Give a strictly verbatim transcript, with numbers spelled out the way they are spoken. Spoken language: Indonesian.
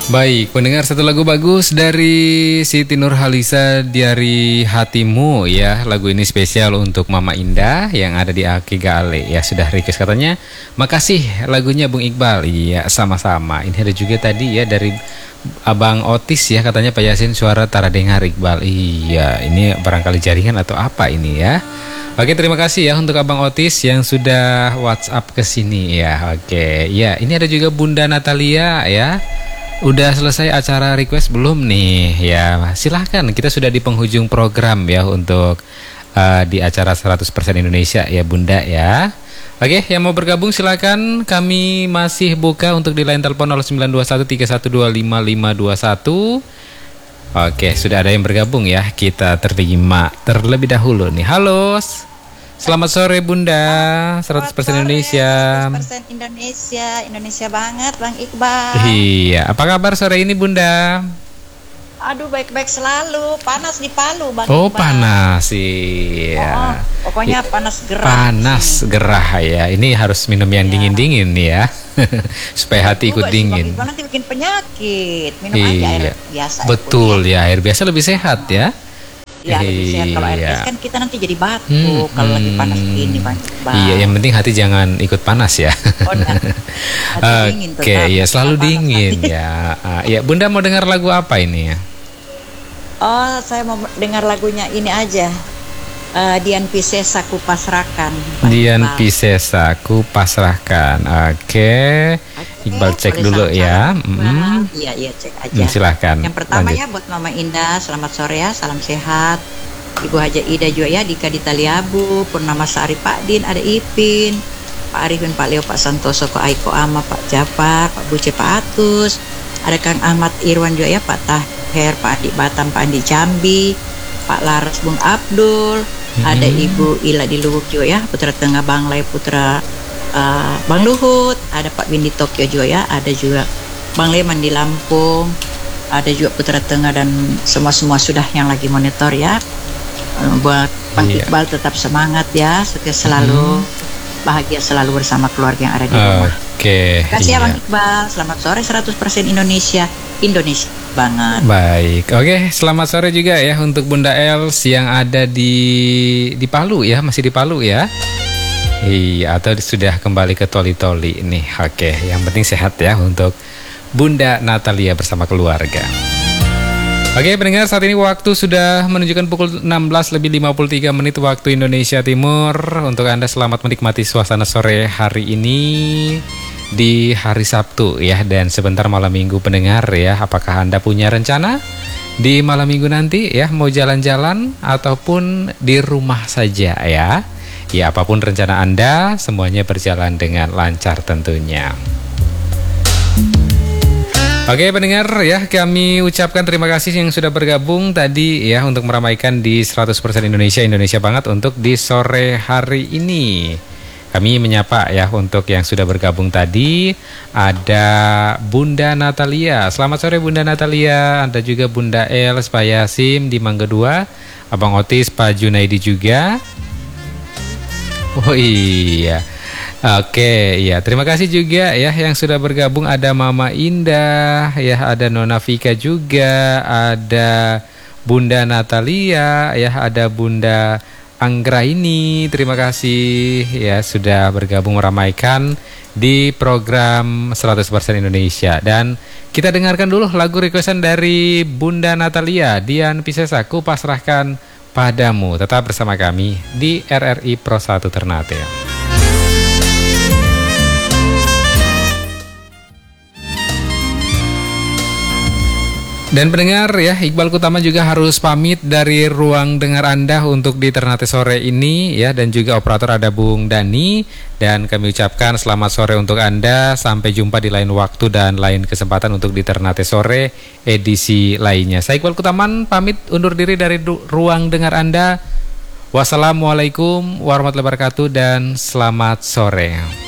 Baik, pendengar satu lagu bagus dari Siti Nurhaliza, Diari Hatimu ya. Lagu ini spesial untuk Mama Indah yang ada di Akigale ya. Sudah request katanya. Makasih lagunya Bung Iqbal. Iya, sama-sama. Ini ada juga tadi ya dari Abang Otis ya, katanya Pak Yasin suara tara dengar Iqbal. Iya, ini barangkali jaringan atau apa ini ya. Oke, terima kasih ya untuk Abang Otis yang sudah WhatsApp ke sini ya. Oke, ya ini ada juga Bunda Natalia ya. Udah selesai acara request belum nih? Ya, silahkan, kita sudah di penghujung program ya untuk uh, di acara seratus persen Indonesia ya Bunda ya. Oke, yang mau bergabung silakan, kami masih buka untuk di line telepon nol sembilan dua satu tiga satu dua lima lima dua satu. Oke, sudah ada yang bergabung ya. Kita terima terlebih dahulu nih. Halo, selamat sore Bunda, seratus persen Indonesia. seratus persen Indonesia, Indonesia banget Bang Iqbal. Iya, apa kabar sore ini Bunda? Aduh, baik-baik selalu. Panas di Palu Bang Oh, Iqbal. panas, iya. Oh, pokoknya panas gerah. Panas sini. gerah ya. Ini harus minum yang dingin-dingin nih ya. Supaya hati ikut Juga sih, dingin. Bang Iqbal, nanti bikin penyakit. Minum aja air Iya. biasa. Betul ya, air biasa lebih sehat ya. Ya, lebih sehat. Kalau air Iya. biasa kan kita nanti jadi batuk Hmm, kalau lagi panas hmm. gini Bang Iqbal. Iya, yang penting hati jangan ikut panas ya. Oh, nah. Hati dingin Oke, tetap. ya selalu Panas dingin nanti. ya. Ah, ya, Bunda mau dengar lagu apa ini ya? Oh, saya mau dengar lagunya ini aja. Eh, Dian Piscesa Ku Pasrahkan. Bang Dian Iqbal. Piscesa Ku Pasrahkan. Oke. Oke, Iqbal cek boleh dulu salam-salam, ya. Iqbal. Mm. Iya, iya, cek aja. Hmm, silahkan. Yang pertama Lanjut. ya buat Mama Indah, selamat sore ya, salam sehat. Ibu Haja Ida juga ya, Dika di Taliabu, Purnama Sari Pak Din, ada Ipin, Pak Arifin, Pak Leo, Pak Santoso, Pak Aiko Ama, Pak Japa, Pak Buce, Pak Atus, ada Kang Ahmad Irwan juga ya, Pak Taher, Pak Andi Batam, Pak Andi Jambi, Pak Laras, Bung Abdul, Hmm. ada Ibu Ila di Luhuk juga ya, Putra Tengah Bang Lai, Putra uh, Bang Luhut, ada Pak Bindi Tokyo juga ya, ada juga Bang Leman di Lampung, ada juga Putra Tengah dan semua-semua sudah yang lagi monitor ya. Uh, buat Bang Iya. Iqbal tetap semangat ya, sukses selalu, bahagia selalu bersama keluarga yang ada di rumah. Oke. Terima kasih ya iya. Bang Iqbal, selamat sore seratus persen Indonesia, Indonesia banget. Baik, oke, selamat sore juga ya untuk Bunda Els yang ada di di Palu ya, masih di Palu ya. Iya, atau sudah kembali ke Toli-Toli nih. Oke, yang penting sehat ya untuk Bunda Natalia bersama keluarga. Oke, pendengar, saat ini waktu sudah menunjukkan pukul enam belas lebih lima puluh tiga menit waktu Indonesia Timur. Untuk Anda selamat menikmati suasana sore hari ini di hari Sabtu ya, dan sebentar malam Minggu pendengar ya. Apakah Anda punya rencana di malam Minggu nanti ya, mau jalan-jalan ataupun di rumah saja ya? Ya, apapun rencana Anda, semuanya berjalan dengan lancar tentunya. Oke pendengar ya, kami ucapkan terima kasih yang sudah bergabung tadi ya untuk meramaikan di seratus persen Indonesia, Indonesia banget untuk di sore hari ini. Kami menyapa ya untuk yang sudah bergabung tadi, ada Bunda Natalia. Selamat sore Bunda Natalia. Ada juga Bunda Els, Pak Yasim di Mangga dua, Abang Otis, Pak Junaidi juga. Oh iya. Oke, ya terima kasih juga ya yang sudah bergabung. Ada Mama Indah, ya ada Nona Vika juga, ada Bunda Natalia, ya ada Bunda Anggraini. Terima kasih ya sudah bergabung meramaikan di program seratus persen Indonesia. Dan kita dengarkan dulu lagu requestan dari Bunda Natalia, Dian Piscesa, Ku Pasrahkan Padamu. Tetap bersama kami di R R I Pro satu Ternate. Dan pendengar ya, Iqbal Kutama juga harus pamit dari ruang dengar Anda untuk di Ternate sore ini ya, dan juga operator ada Bung Dani, dan kami ucapkan selamat sore untuk Anda. Sampai jumpa di lain waktu dan lain kesempatan untuk di Ternate sore edisi lainnya. Saya Iqbal Kutaman pamit undur diri dari ruang dengar Anda. Wassalamualaikum warahmatullahi wabarakatuh dan selamat sore.